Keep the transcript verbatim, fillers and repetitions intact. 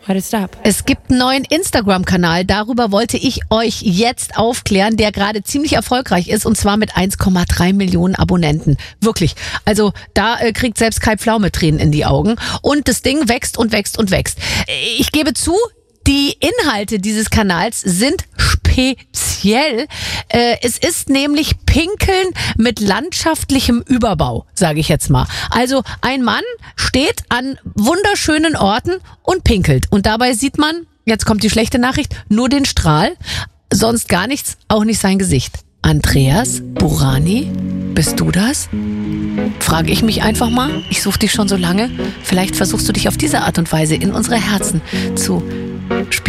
How to stop. Es gibt einen neuen Instagram-Kanal, darüber wollte ich euch jetzt aufklären, der gerade ziemlich erfolgreich ist und zwar mit eins Komma drei Millionen Abonnenten. Wirklich. Also da äh, kriegt selbst Kai Pflaume Tränen in die Augen und das Ding wächst und wächst und wächst. Ich gebe zu, die Inhalte dieses Kanals sind speziell. Äh, es ist nämlich Pinkeln mit landschaftlichem Überbau, sage ich jetzt mal. Also ein Mann steht an wunderschönen Orten und pinkelt. Und dabei sieht man, jetzt kommt die schlechte Nachricht, nur den Strahl, sonst gar nichts, auch nicht sein Gesicht. Andreas Burani, bist du das? Frage ich mich einfach mal. Ich suche dich schon so lange. Vielleicht versuchst du dich auf diese Art und Weise in unsere Herzen zu spielen.